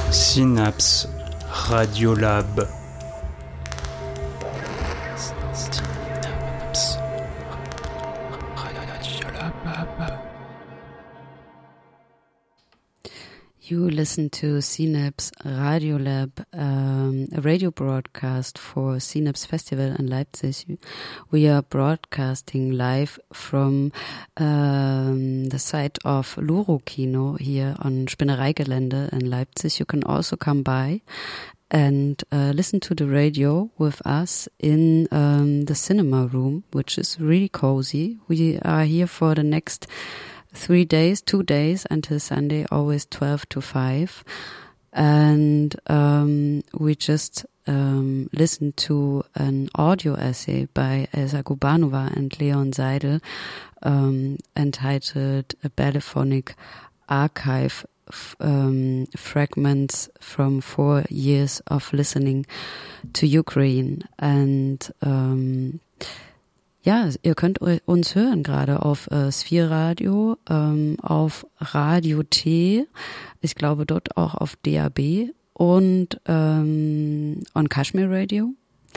Synapse Radiolab. You listen to Synapse Radiolab, a radio broadcast for Synapse Festival in Leipzig. We are broadcasting live from the site of Luro Kino here on Spinnereigelände in Leipzig. You can also come by and listen to the radio with us in the cinema room, which is really cozy. We are here for the next 2 days until Sunday, always 12 to 5. And we just listened to an audio essay by Elsa Gubanova and Leon Seidel entitled A Ballyphonic Archive, Fragments from 4 years of listening to Ukraine. And ja, ihr könnt uns hören gerade auf Sphere Radio, auf Radio T, ich glaube dort auch auf DAB und on Kashmir Radio.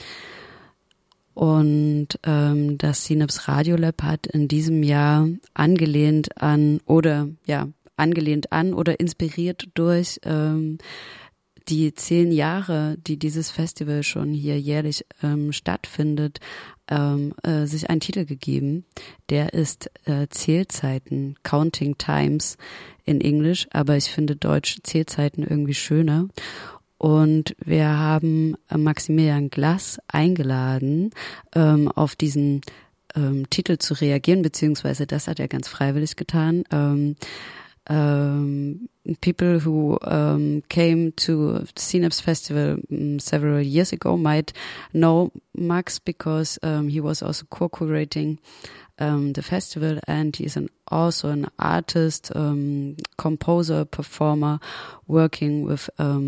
Und das Synapse Radiolab hat in diesem Jahr angelehnt an oder inspiriert durch die 10 Jahre, die dieses Festival schon hier jährlich stattfindet, sich einen Titel gegeben. Der ist Zählzeiten, Counting Times in Englisch, aber ich finde Deutsch Zählzeiten irgendwie schöner. Und wir haben Maximilian Glas eingeladen, auf diesen Titel zu reagieren, beziehungsweise das hat er ganz freiwillig getan. People who came to Synapse Festival several years ago might know Max because he was also co-curating the festival, and he's also an artist, composer, performer, working with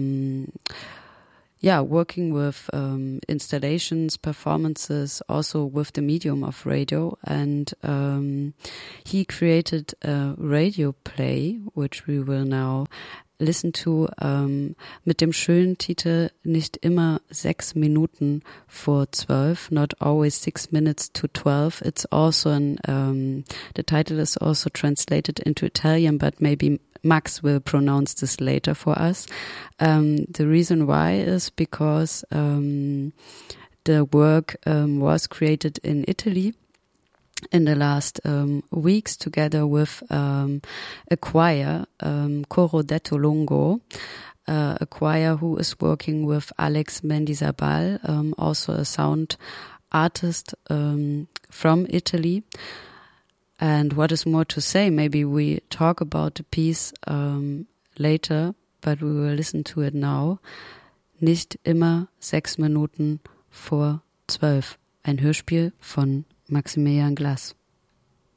installations, performances, also with the medium of radio. And he created a radio play, which we will now listen to, mit dem schönen Titel Nicht immer 6 Minuten vor 12, not always 6 minutes to 12. It's also the title is also translated into Italian, but maybe Max will pronounce this later for us. The reason why is because the work was created in Italy in the last weeks together with a choir, Coro Detto Lungo, a choir who is working with Alex Mendizabal, also a sound artist from Italy. And what is more to say? Maybe we talk about the piece later, but we will listen to it now. Nicht immer 6 Minuten vor 12. Ein Hörspiel von Maximilian Glas.